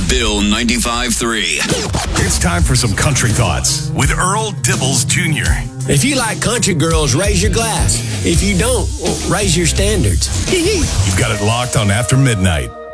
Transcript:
Bill 95.3. It's time for some country thoughts with Earl Dibbles Jr. If you like country girls, raise your glass. If you don't, raise your standards. You've got it locked on After Midnight.